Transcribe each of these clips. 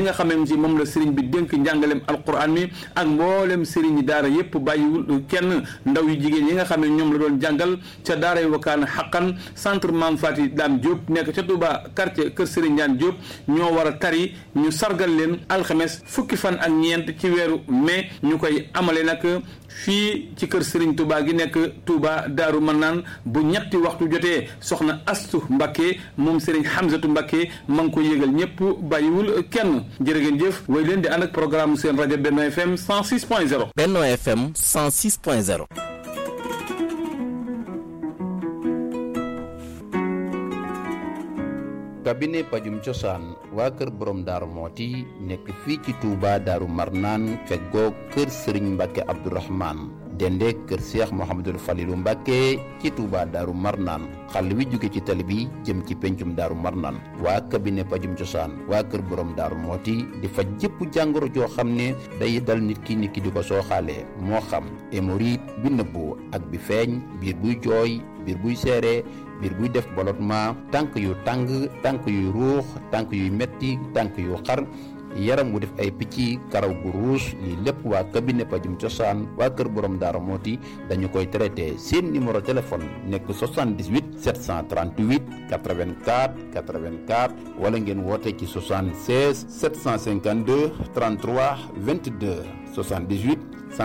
nga xamee ni moom la sëriñ bi dénk njàngaleem alquran mi ak mboolem sëriñ yi daara yépp bàyyiwul kenn ndaw yu jigéen yi nga xam ne ñoom la doon jàngal ca daara yu Wakana xaqan centre Mame Faty Dame Diop nekk ca Touba quartier kër Serigne Ndiane Diop ñoo war a tari ñu sargal leen alxames fukki fan ak ñeent ci weeru mai ñu koy amale nag fii ci kër Serigne Touba gi nekk Touba Daaru Manaan bu ñetti waxtu jotee soxna Astu Mbakke moom Serigne Hamzatu Mbakke ma ngi ko yëgal ñëpp bàyyiwul kenn jërë ngeen jëf way leen di ànd ak programme seen rajo Benno FM 106.0. Benno FM 106.0. cabinet pajum cosaan waa kër borom daaru mooti nekk fii ci Touba Daaru Marnaan feggoo kër Serigne Mbacke Abdourahmane dende kër Cheikh Mouhamadul Falilou Mbacke ci Touba Daaru Marnaan xàll wi jóge ci tali bi jëm ci pencum Daaru Marnaan waa cabinet pajum cosaan waa kër borom daaru mooti di faj jëpp jàngoro joo xam ne day dal nit ki di ko sooxaalee moo xam hémorroïde bi nëbbu ak bi feeñ biir buy jooy biir buy seere biir buy def ballottement tànk yu tàng tànk yuy ruux tànk yuy metti tànk yu xar yaram wu def ay picc karaw gu ruus lii lépp waa cabinet pajum cosaan waa kër borom daara mooti dañu koy traité seen numéro téléphone nekk 78 738 84 84 wala ngeen woote ci 76 752 33 22 78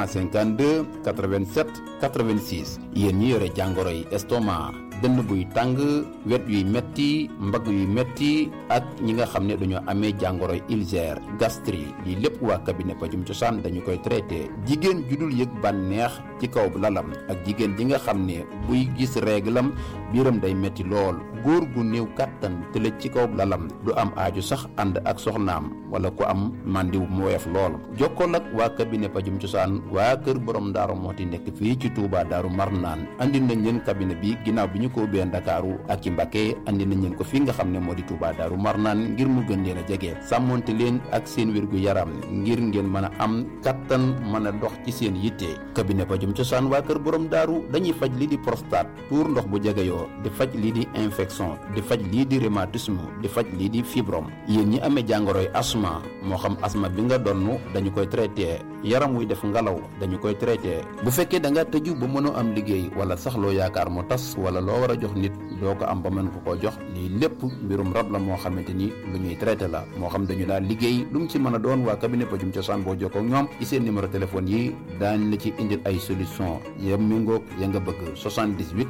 152 87 86 yéen ñi yore jàngoro yi estomac dënn buy tàng wet yuy metti mbagg yuy metti ak ñi nga xam ne dañoo amee jàngoro ulcère gastrique lii lépp waa cabinet pajum cosaan dañu koy traité jigéen ju dul yëg bànneex ci kaw lalam ak jigéen ji nga xam ne buy gis réglam biiram day metti lool góor gu néew kàttan tëlëj ci kaw lalam du am aaju sax ànd ak soxnaam wala ku am màndiw mu woyof lool jokkool ak waa cabinet pajum cosaan waa kër borom daaru mooti nekk fii ci Touba Daaru Marnaan andi nañ leen cabinet bi ginnaaw bi ñu ko ubbee Ndakaaru ak ci Mbacké andi nañ leen ko fii nga xam ne moo di Touba Daaru Marnaan ngir mu gën leen a jege sàmmonte leen ak seen wérgu yaram ngir ngeen mën a am kattan mën a dox ci seen yitte cabinet pajum cosaan waa kër borom daaru dañuy faj lii di prostate tuur ndox bu jegeyoo di faj lii di infection di faj lii di rhumatisme di faj lii di fibrome yéen ñi amee jàngoroy asma moo xam asma bi nga donn dañu koy traité yaram wuy def ngalaw dañu koy traité bu fekkee da nga tëju ba mënoo am liggéey wala sax loo yaakaar mu tas wala loo war a jox nit doo ko am ba mën ko koo jox lii lépp mbirum rab la moo xamante ni lu ñuy traité la moo xam dañu daal liggéey lu mu ci mën a doon waa cabinet pajum cosaan boo jokkoo ak ñoom ci seen numéro téléphone yi daañ la ci indil ay solution ya méngoog ya nga bëgg 78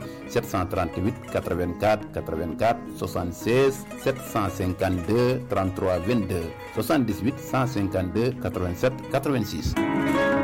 738 84 84 76 752 33 22 78 152 87 86